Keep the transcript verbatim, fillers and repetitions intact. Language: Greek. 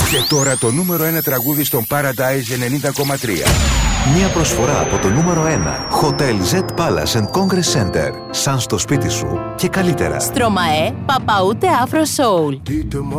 Και τώρα το νούμερο ένα τραγούδι στον Paradise ενενήντα κόμμα τρία. Μια προσφορά από το νούμερο ένα. Hotel Z Palace and Congress Center. Σαν στο σπίτι σου και καλύτερα. Στρωμαέ, Παπαούτε Afro Soul.